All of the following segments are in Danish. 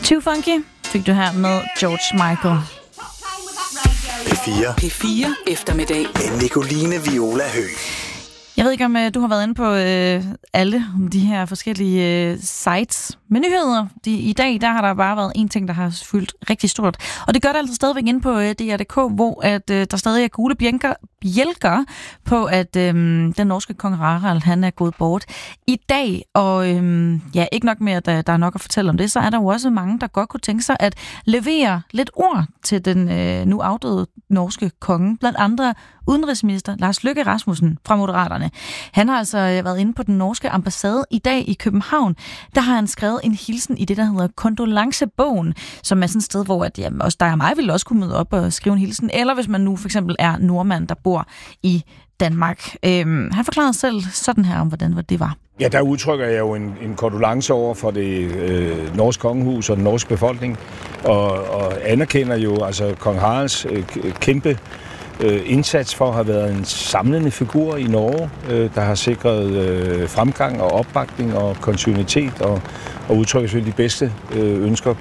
Too Funky fik du her med George Michael. P4 eftermiddag med Nicoline Viola Høgh. Jeg ved ikke, om du har været inde på alle de her forskellige sites med nyheder. I dag der har der bare været en ting, der har fyldt rigtig stort. Og det gør det altså stadigvæk inde på DR.dk, hvor at, der stadig er gule bjælker på, at den norske kong Harald, han er gået bort i dag. Og ikke nok med, at der er nok at fortælle om det, så er der jo også mange, der godt kunne tænke sig at levere lidt ord til den nu afdøde norske konge. Blandt andre udenrigsminister Lars Løkke Rasmussen fra Moderaterne. Han har altså været inde på den norske ambassade i dag i København. Der har han skrevet en hilsen i det, der hedder Kondolancebogen, som er sådan et sted, hvor at, også dig og mig ville også kunne møde op og skrive en hilsen. Eller hvis man nu for eksempel er nordmand, der bor i Danmark. Han forklarede selv sådan her om, hvordan det var. Ja, der udtrykker jeg jo en kondolence over for det norske kongehus og den norske befolkning, og anerkender jo altså kong Haralds kæmpe indsats for at have været en samlende figur i Norge, der har sikret fremgang og opbakning og kontinuitet, og udtrykker selvfølgelig de bedste ønsker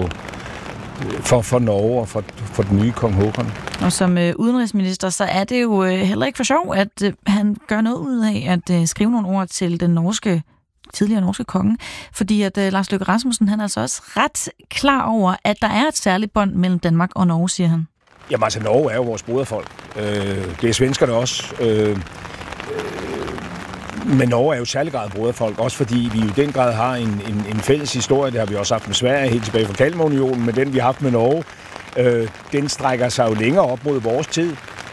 for Norge og for den nye kong Håkon. Og som udenrigsminister, så er det jo heller ikke for sjov, at han gør noget ud af at skrive nogle ord til den tidligere norske konge, fordi at Lars Løkke Rasmussen, han er altså også ret klar over, at der er et særligt bånd mellem Danmark og Norge, siger han. Jamen altså, Norge er jo vores broderfolk. Det er svenskerne også. Men Norge er jo særlig grad broderfolk, også fordi vi i den grad har en fælles historie. Det har vi også haft med Sverige helt tilbage fra Kalmarunionen, men den vi har haft med Norge, den strækker sig jo længere op mod vores tid.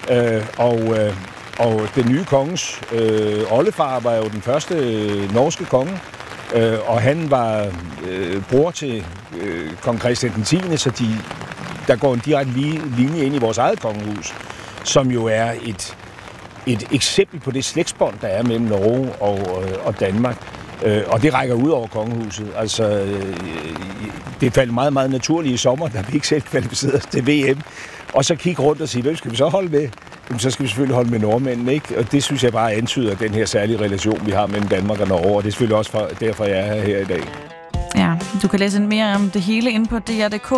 Og den nye kongens oldefar var jo den første norske konge, og han var bror til kong Christian 10., så der går en direkte linje ind i vores eget kongehus, som jo er et eksempel på det slægtsbånd, der er mellem Norge og Danmark. Og det rækker ud over kongehuset. Altså, det faldt meget, meget naturligt i sommer, da vi ikke selv kvalificerede os til VM. Og så kigge rundt og sige, hvem skal vi så holde med? Jamen, så skal vi selvfølgelig holde med nordmændene, ikke? Og det synes jeg bare antyder den her særlige relation, vi har mellem Danmark og Norge. Og det er selvfølgelig også derfor, jeg er her i dag. Ja, du kan læse mere om det hele inde på DR.dk.